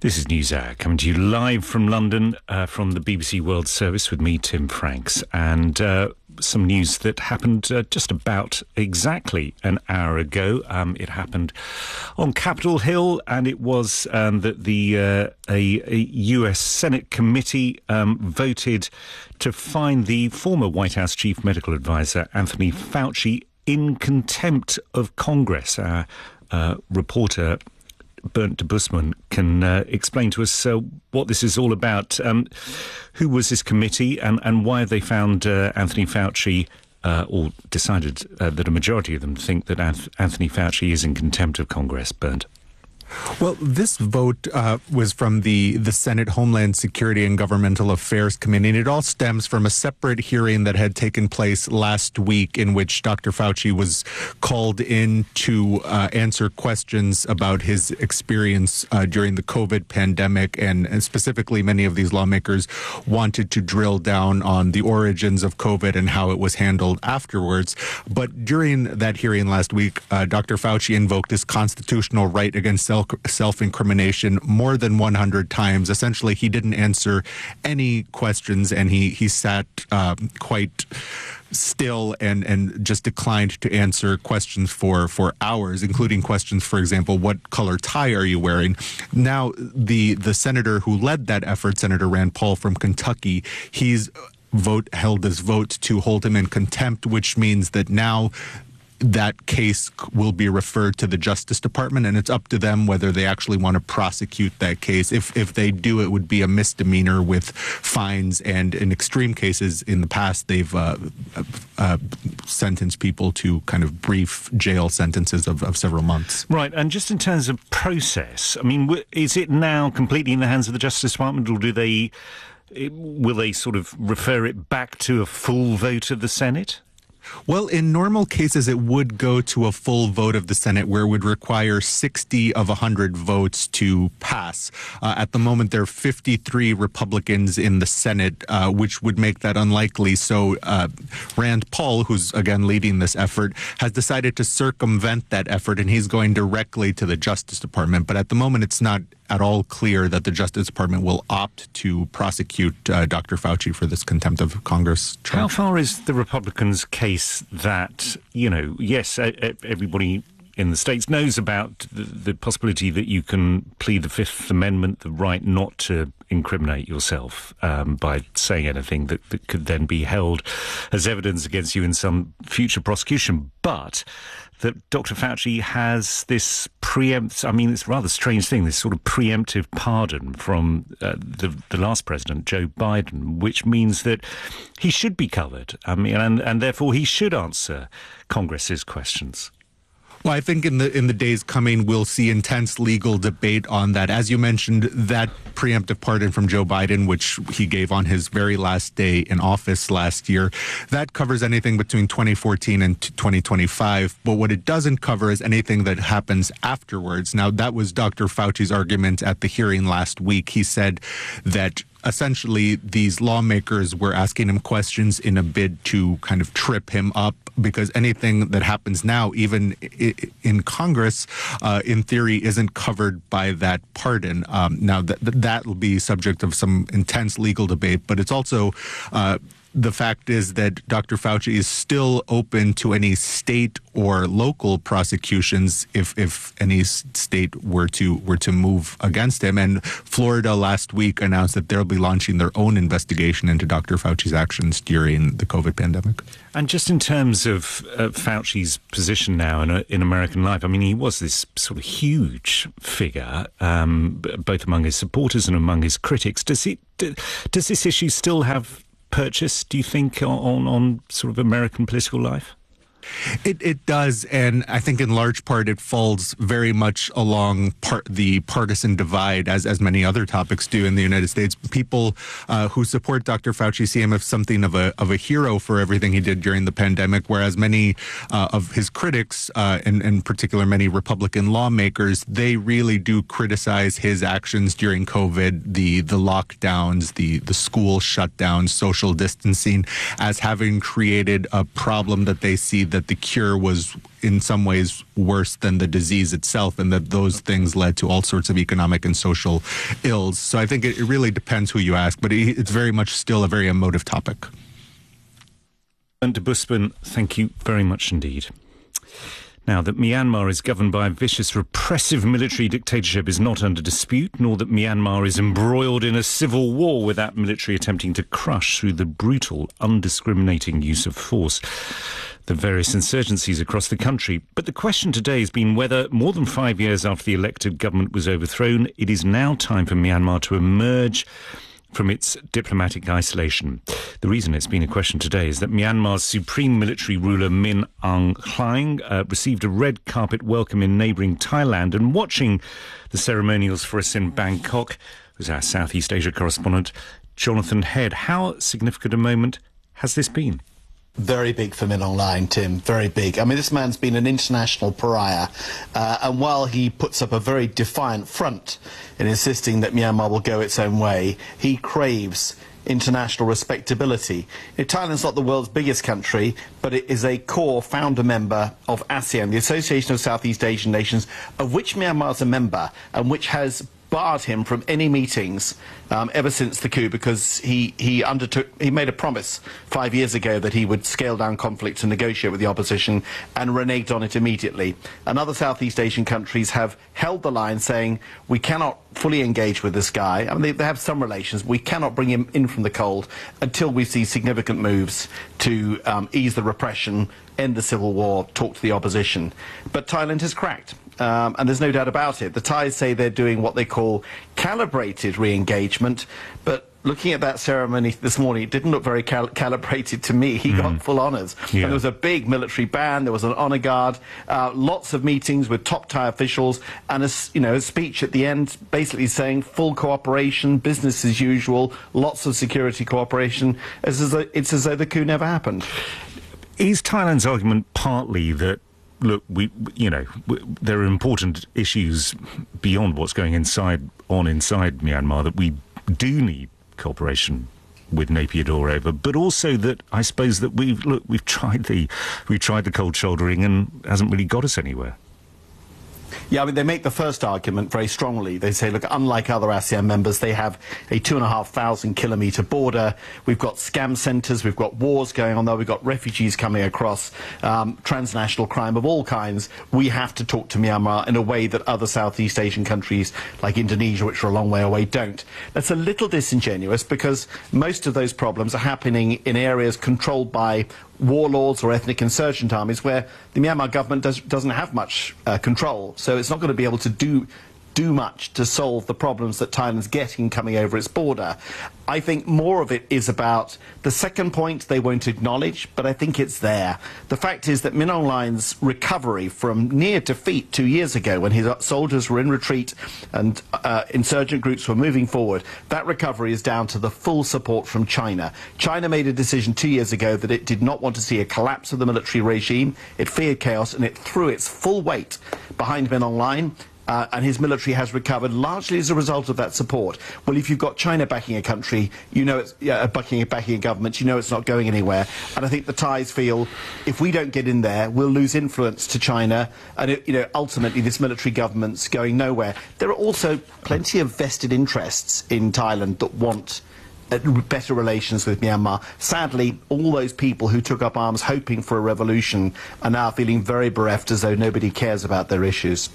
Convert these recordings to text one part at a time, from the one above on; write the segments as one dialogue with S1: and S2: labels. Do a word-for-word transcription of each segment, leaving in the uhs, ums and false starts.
S1: This is NewsHour, coming to you live from London, uh, from the B B C World Service with me, Tim Franks, and uh, some news that happened uh, just about exactly an hour ago. Um, it happened on Capitol Hill, and it was um, that the uh, a, a U S Senate committee um, voted to find the former White House chief medical advisor, Anthony Fauci, in contempt of Congress. Our uh, reporter Bernd de Busman can uh, explain to us uh, what this is all about. Um, who was this committee, and, and why have they found uh, Anthony Fauci, uh, or decided uh, that a majority of them think that Anth- Anthony Fauci is in contempt of Congress? Bernd.
S2: Well, this vote uh, was from the, the Senate Homeland Security and Governmental Affairs Committee, and it all stems from a separate hearing that had taken place last week in which Doctor Fauci was called in to uh, answer questions about his experience uh, during the COVID pandemic, and, and specifically many of these lawmakers wanted to drill down on the origins of COVID and how it was handled afterwards. But during that hearing last week, uh, Doctor Fauci invoked his constitutional right against self self-incrimination more than one hundred times. Essentially, he didn't answer any questions, and he, he sat um, quite still and, and just declined to answer questions for, for hours, including questions, for example, what color tie are you wearing? Now, the, the senator who led that effort, Senator Rand Paul from Kentucky, he's vote held this vote to hold him in contempt, which means that now that case will be referred to the Justice Department, and it's up to them whether they actually want to prosecute that case. If if they do, it would be a misdemeanor with fines, and in extreme cases in the past, they've uh, uh, sentenced people to kind of brief jail sentences of, of several months.
S1: Right, and just in terms of process, I mean, is it now completely in the hands of the Justice Department, or do they, will they sort of refer it back to a full vote of the Senate?
S2: Well, in normal cases, it would go to a full vote of the Senate, where it would require sixty of one hundred votes to pass. Uh, at the moment, there are fifty-three Republicans in the Senate, uh, which would make that unlikely. So uh, Rand Paul, who's, again, leading this effort, has decided to circumvent that effort, and he's going directly to the Justice Department. But at the moment, it's not at all clear that the Justice Department will opt to prosecute uh, Doctor Fauci for this contempt of Congress charge.
S1: How far is the Republicans' case that, you know, yes, everybody in the States knows about the, the possibility that you can plead the Fifth Amendment, the right not to incriminate yourself um, by saying anything that, that could then be held as evidence against you in some future prosecution, but that Doctor Fauci has this preempt, I mean, it's a rather strange thing, this sort of preemptive pardon from uh, the, the last president, Joe Biden, which means that he should be covered. I mean, and, and therefore he should answer Congress's questions.
S2: Well, I think in the in the days coming, we'll see intense legal debate on that. As you mentioned, that preemptive pardon from Joe Biden, which he gave on his very last day in office last year, that covers anything between twenty fourteen and twenty twenty-five. But what it doesn't cover is anything that happens afterwards. Now, that was Doctor Fauci's argument at the hearing last week. He said that essentially these lawmakers were asking him questions in a bid to kind of trip him up, because anything that happens now, even in Congress, uh, in theory, isn't covered by that pardon. Um, now, th- that will be subject of some intense legal debate, but it's also uh, the fact is that Doctor Fauci is still open to any state or local prosecutions if if any state were to were to move against him. And Florida last week announced that they'll be launching their own investigation into Doctor Fauci's actions during the COVID pandemic.
S1: And just in terms of uh, Fauci's position now in, in American life, I mean, he was this sort of huge figure, um, both among his supporters and among his critics. Does it does this issue still have purchase, do you think, on, on sort of American political life?
S2: It it does, and I think in large part it falls very much along part the partisan divide, as as many other topics do in the United States. People uh, who support Doctor Fauci see him as something of a of a hero for everything he did during the pandemic, whereas many uh, of his critics, uh, and in particular many Republican lawmakers, they really do criticize his actions during COVID, the the lockdowns, the the school shutdowns, social distancing, as having created a problem that they see that the cure was in some ways worse than the disease itself, and that those things led to all sorts of economic and social ills. So I think it, it really depends who you ask, but it, it's very much still a very emotive topic.
S1: And de Busman, thank you very much indeed. Now, that Myanmar is governed by a vicious, repressive military dictatorship is not under dispute, nor that Myanmar is embroiled in a civil war with that military attempting to crush through the brutal, undiscriminating use of force the various insurgencies across the country. But the question today has been whether, more than five years after the elected government was overthrown, it is now time for Myanmar to emerge from its diplomatic isolation. The reason it's been a question today is that Myanmar's supreme military ruler Min Aung Hlaing uh, received a red carpet welcome in neighbouring Thailand, and watching the ceremonials for us in Bangkok was our Southeast Asia correspondent Jonathan Head. How significant a moment has this been?
S3: Very big for Min Aung Hlaing, Tim, very big. I mean, this man's been an international pariah, uh, and while he puts up a very defiant front in insisting that Myanmar will go its own way, he craves international respectability. You know, Thailand's not the world's biggest country, but it is a core founder member of ASEAN, the Association of Southeast Asian Nations, of which Myanmar is a member, and which has barred him from any meetings um, ever since the coup, because he, he undertook, he made a promise five years ago that he would scale down conflict and negotiate with the opposition, and reneged on it immediately. And other Southeast Asian countries have held the line, saying we cannot fully engage with this guy. I mean, they, they have some relations. We cannot bring him in from the cold until we see significant moves to um, ease the repression, end the civil war, talk to the opposition. But Thailand has cracked. Um, and there's no doubt about it. The Thais say they're doing what they call calibrated re-engagement, but looking at that ceremony this morning, it didn't look very cal calibrated to me. He mm. got full honours. Yeah. And there was a big military band, there was an honour guard, uh, lots of meetings with top Thai officials, and a, you know, a speech at the end basically saying full cooperation, business as usual, lots of security cooperation. It's as though, it's as though the coup never happened.
S1: Is Thailand's argument partly that, look, we, you know, we, there are important issues beyond what's going inside on inside Myanmar that we do need cooperation with Naypyidaw over, but also that I suppose that we've look we've tried the we've tried the cold shouldering and hasn't really got us anywhere.
S3: Yeah, I mean, they make the first argument very strongly. They say, look, unlike other ASEAN members, they have a two and a half thousand kilometre border. We've got scam centres, we've got wars going on there, we've got refugees coming across, um, transnational crime of all kinds. We have to talk to Myanmar in a way that other Southeast Asian countries like Indonesia, which are a long way away, don't. That's a little disingenuous, because most of those problems are happening in areas controlled by warlords or ethnic insurgent armies, where the Myanmar government does, doesn't have much uh, control, so it's not going to be able to do do much to solve the problems that Thailand's getting coming over its border. I think more of it is about the second point they won't acknowledge, but I think it's there. The fact is that Min Aung Hlaing's recovery from near defeat two years ago, when his soldiers were in retreat and uh, insurgent groups were moving forward, that recovery is down to the full support from China. China made a decision two years ago that it did not want to see a collapse of the military regime. It feared chaos, and it threw its full weight behind Min Aung Hlaing. Uh, and his military has recovered largely as a result of that support. Well, if you've got China backing a country, you know it's yeah, backing, backing a government, you know it's not going anywhere. And I think the Thais feel if we don't get in there, we'll lose influence to China, and it, you know, ultimately this military government's going nowhere. There are also plenty of vested interests in Thailand that want better relations with Myanmar. Sadly, all those people who took up arms hoping for a revolution are now feeling very bereft, as though nobody cares about their issues.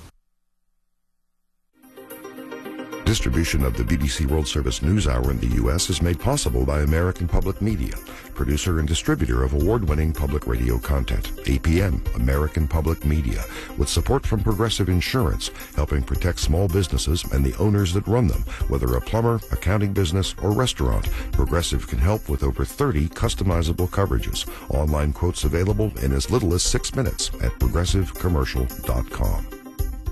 S4: Distribution of the B B C World Service NewsHour in the U S is made possible by American Public Media, producer and distributor of award-winning public radio content. A P M, American Public Media, with support from Progressive Insurance, helping protect small businesses and the owners that run them. Whether a plumber, accounting business, or restaurant, Progressive can help with over thirty customizable coverages. Online quotes available in as little as six minutes at progressive commercial dot com.